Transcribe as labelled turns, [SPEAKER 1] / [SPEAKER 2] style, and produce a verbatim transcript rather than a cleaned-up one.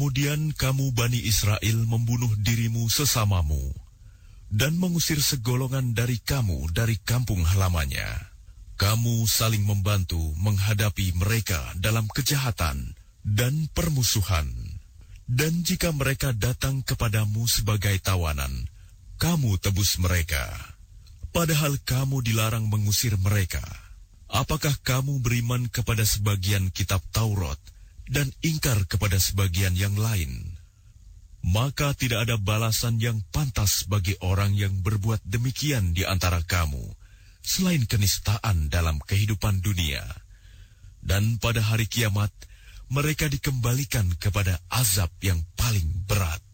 [SPEAKER 1] Kemudian kamu Bani Israel membunuh dirimu sesamamu dan mengusir segolongan dari kamu dari kampung halamannya. Kamu saling membantu menghadapi mereka dalam kejahatan dan permusuhan. Dan jika mereka datang kepadamu sebagai tawanan, kamu tebus mereka. Padahal kamu dilarang mengusir mereka. Apakah kamu beriman kepada sebagian kitab Taurat dan ingkar kepada sebagian yang lain? Maka tidak ada balasan yang pantas bagi orang yang berbuat demikian di antara kamu, selain kenistaan dalam kehidupan dunia. Dan pada hari kiamat, mereka dikembalikan kepada azab yang paling berat.